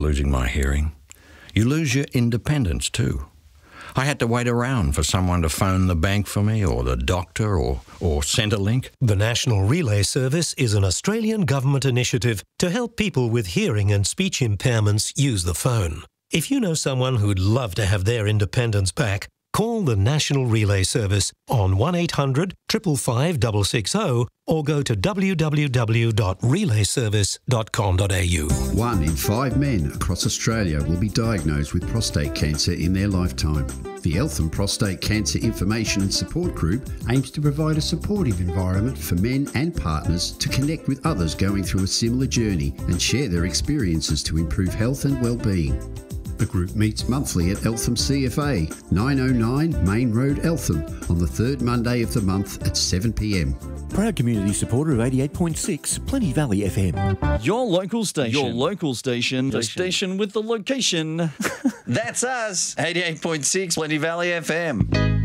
losing my hearing. You lose your independence too. I had to wait around for someone to phone the bank for me, or the doctor, or Centrelink. The National Relay Service is an Australian government initiative to help people with hearing and speech impairments use the phone. If you know someone who'd love to have their independence back, call the National Relay Service on 1800 555 660 or go to www.relayservice.com.au. 1 in 5 men across Australia will be diagnosed with prostate cancer in their lifetime. The Eltham Prostate Cancer Information and Support Group aims to provide a supportive environment for men and partners to connect with others going through a similar journey and share their experiences to improve health and well-being. The group meets monthly at Eltham CFA, 909 Main Road, Eltham, on the third Monday of the month at 7 p.m. Proud community supporter of 88.6 Plenty Valley FM. Your local station. Your local station. The station with the location. That's us. 88.6 Plenty Valley FM.